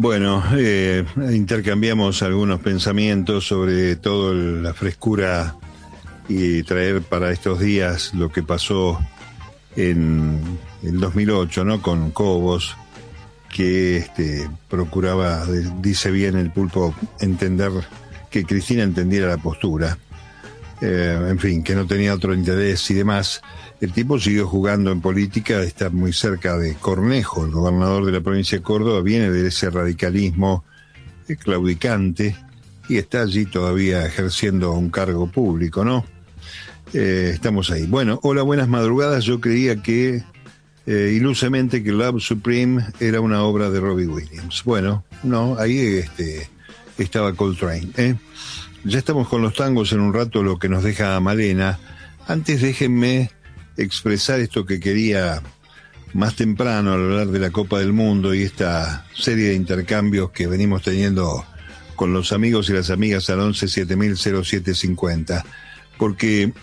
Bueno, intercambiamos algunos pensamientos sobre todo la frescura y traer para estos días lo que pasó en el 2008, ¿no? Con Cobos, que procuraba, dice bien el Pulpo, entender que Cristina entendiera la postura. En fin, que no tenía otro interés y demás. El tipo siguió jugando en política, está muy cerca de Cornejo, el gobernador de la provincia de Córdoba, viene de ese radicalismo claudicante y está allí todavía ejerciendo un cargo público, ¿no? Estamos ahí. Bueno, hola, buenas madrugadas. Yo creía que ilusamente que Love Supreme era una obra de Robbie Williams. Bueno, no, ahí estaba Coltrane, ¿eh? Ya estamos con los tangos en un rato, lo que nos deja Malena. Antes déjenme expresar esto que quería más temprano al hablar de la Copa del Mundo y esta serie de intercambios que venimos teniendo con los amigos y las amigas al 11-7000-0750. Porque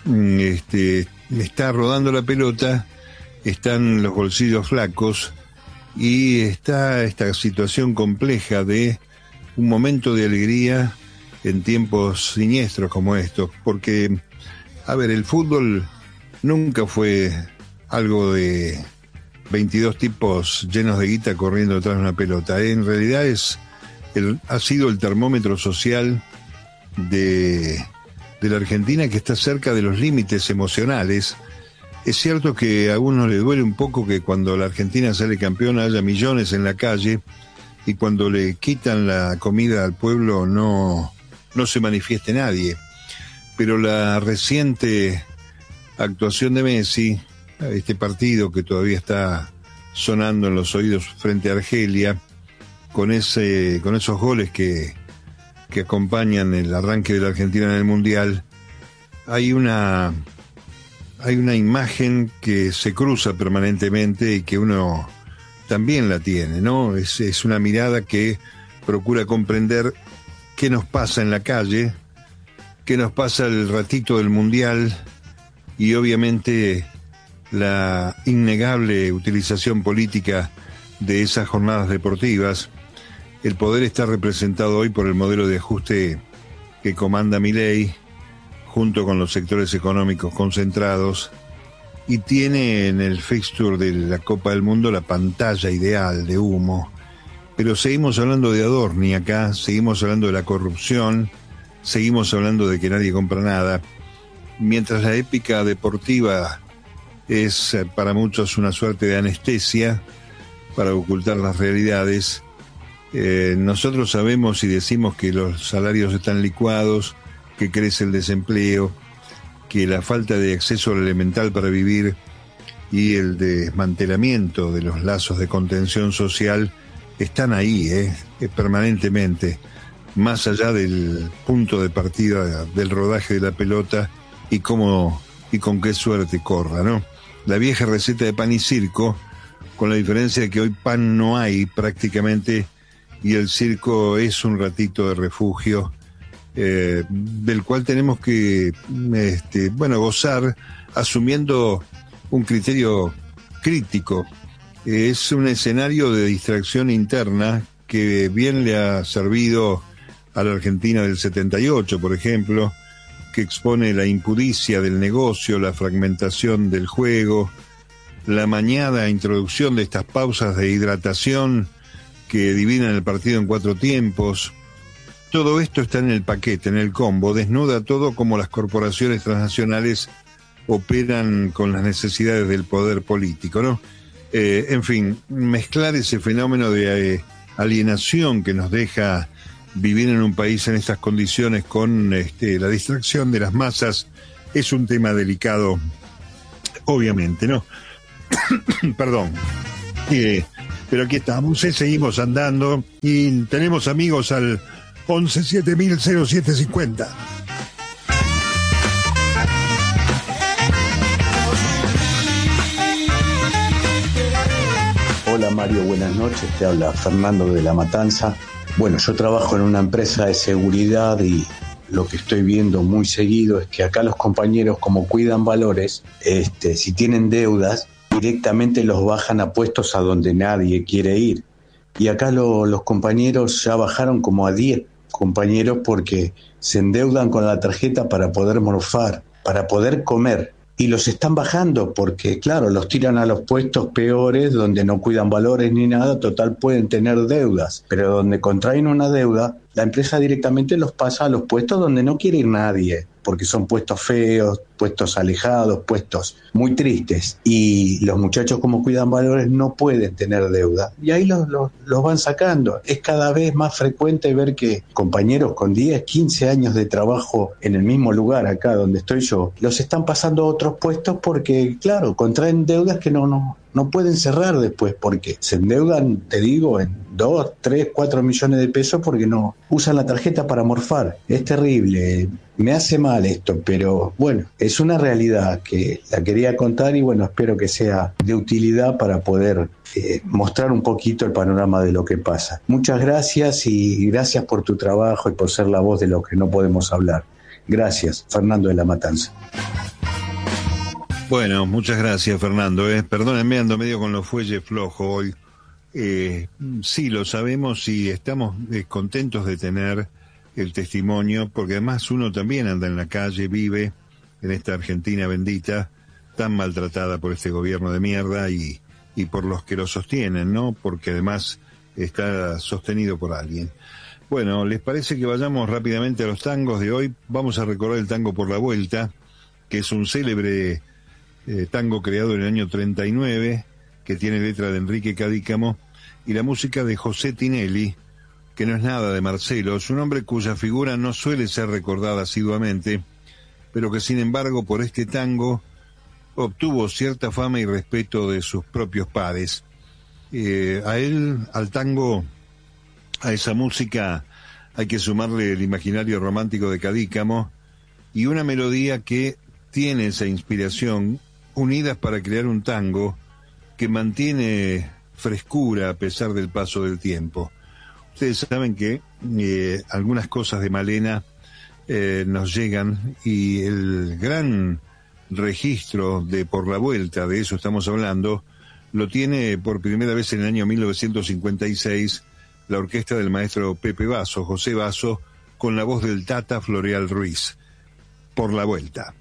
está rodando la pelota, están los bolsillos flacos y está esta situación compleja de un momento de alegría en tiempos siniestros como estos, porque, a ver, el fútbol nunca fue algo de 22 tipos llenos de guita corriendo detrás de una pelota. En realidad ha sido el termómetro social de la Argentina, que está cerca de los límites emocionales. Es cierto que a uno le duele un poco que cuando la Argentina sale campeona haya millones en la calle y cuando le quitan la comida al pueblo no se manifieste nadie. Pero la reciente actuación de Messi, este partido que todavía está sonando en los oídos frente a Argelia, con esos goles que acompañan el arranque de la Argentina en el Mundial, hay una imagen que se cruza permanentemente y que uno también la tiene, ¿no? Es una mirada que procura comprender qué nos pasa en la calle, qué nos pasa el ratito del Mundial y obviamente la innegable utilización política de esas jornadas deportivas. El poder está representado hoy por el modelo de ajuste que comanda Milei, junto con los sectores económicos concentrados, y tiene en el fixture de la Copa del Mundo la pantalla ideal de humo. Pero seguimos hablando de Adorni acá, seguimos hablando de la corrupción, seguimos hablando de que nadie compra nada, mientras la épica deportiva es para muchos una suerte de anestesia para ocultar las realidades. Nosotros sabemos y decimos que los salarios están licuados, que crece el desempleo, que la falta de acceso al elemental para vivir y el desmantelamiento de los lazos de contención social están ahí, permanentemente, más allá del punto de partida del rodaje de la pelota y con qué suerte corra, ¿no? La vieja receta de pan y circo, con la diferencia de que hoy pan no hay prácticamente, y el circo es un ratito de refugio del cual tenemos que gozar asumiendo un criterio crítico. Es un escenario de distracción interna que bien le ha servido a la Argentina del 78, por ejemplo, que expone la impudicia del negocio, la fragmentación del juego, la mañada introducción de estas pausas de hidratación que dividan el partido en 4 tiempos. Todo esto está en el paquete, en el combo, desnuda todo como las corporaciones transnacionales operan con las necesidades del poder político, ¿no? En fin, mezclar ese fenómeno de alienación que nos deja vivir en un país en estas condiciones con la distracción de las masas es un tema delicado, obviamente, ¿no? Perdón. Pero aquí estamos, seguimos andando y tenemos amigos al 11-7000-0750. Hola Mario, buenas noches, te habla Fernando de La Matanza. Bueno, yo trabajo en una empresa de seguridad y lo que estoy viendo muy seguido es que acá los compañeros, como cuidan valores, si tienen deudas, directamente los bajan a puestos a donde nadie quiere ir. Y acá los compañeros ya bajaron como a 10 compañeros porque se endeudan con la tarjeta para poder morfar, para poder comer. Y los están bajando porque, claro, los tiran a los puestos peores donde no cuidan valores ni nada, total pueden tener deudas. Pero donde contraen una deuda, la empresa directamente los pasa a los puestos donde no quiere ir nadie, porque son puestos feos, puestos alejados, puestos muy tristes. Y los muchachos, como cuidan valores, no pueden tener deuda. Y ahí los van sacando. Es cada vez más frecuente ver que compañeros con 10, 15 años de trabajo en el mismo lugar, acá donde estoy yo, los están pasando a otros puestos porque, claro, contraen deudas que no pueden cerrar después, porque se endeudan, te digo, en 2, 3, 4 millones de pesos porque no usan la tarjeta para morfar. Es terrible, me hace mal esto, pero bueno, es una realidad que la quería contar y bueno, espero que sea de utilidad para poder mostrar un poquito el panorama de lo que pasa. Muchas gracias y gracias por tu trabajo y por ser la voz de lo que no podemos hablar. Gracias, Fernando de la Matanza. Bueno, muchas gracias, Fernando. Perdónenme, ando medio con los fuelles flojos hoy. Sí, lo sabemos y estamos contentos de tener el testimonio, porque además uno también anda en la calle, vive en esta Argentina bendita, tan maltratada por este gobierno de mierda y por los que lo sostienen, ¿no? Porque además está sostenido por alguien. Bueno, ¿les parece que vayamos rápidamente a los tangos de hoy? Vamos a recordar el tango Por la Vuelta, que es un célebre tango creado en el año 39, que tiene letra de Enrique Cadícamo, y la música de José Tinelli, que no es nada de Marcelo, es un hombre cuya figura no suele ser recordada asiduamente, pero que sin embargo por este tango obtuvo cierta fama y respeto de sus propios pares. A él, al tango, a esa música, hay que sumarle el imaginario romántico de Cadícamo y una melodía que tiene esa inspiración, unidas para crear un tango que mantiene frescura a pesar del paso del tiempo. Ustedes saben que algunas cosas de Malena nos llegan y el gran registro de Por la Vuelta, de eso estamos hablando, lo tiene por primera vez en el año 1956 la orquesta del maestro Pepe Basso, José Basso, con la voz del Tata Floreal Ruiz. Por la Vuelta.